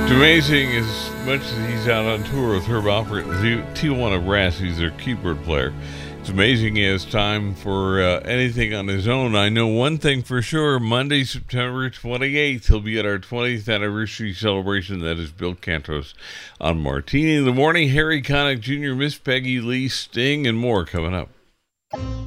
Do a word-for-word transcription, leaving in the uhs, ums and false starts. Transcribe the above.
It's amazing as much as he's out on tour with Herb Alpert and the Tijuana Brass. He's their keyboard player. It's amazing he has time for uh, anything on his own. I know one thing for sure. Monday, September twenty-eighth, he'll be at our twentieth anniversary celebration. That is Bill Cantos on Martini in the Morning. Harry Connick Junior, Miss Peggy Lee, Sting, and more coming up.